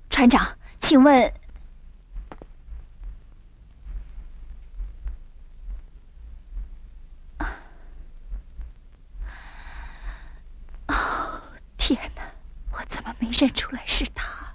船长，请问，哦，天哪，我怎么没认出来是他？